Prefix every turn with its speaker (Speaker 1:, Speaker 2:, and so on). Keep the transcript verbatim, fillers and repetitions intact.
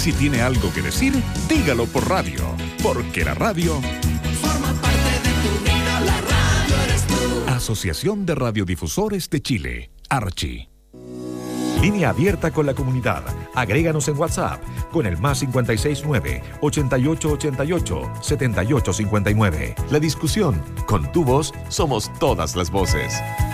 Speaker 1: Si tiene algo que decir, dígalo por radio, porque la radio
Speaker 2: forma parte de tu vida, la radio eres tú.
Speaker 1: Asociación de Radiodifusores de Chile, Archi.
Speaker 3: Línea abierta con la comunidad. Agréganos en WhatsApp con el más cincuenta y seis nueve, ochenta y ocho ochenta y ocho, setenta y ocho cincuenta y nueve. La discusión, con tu voz, somos todas las voces.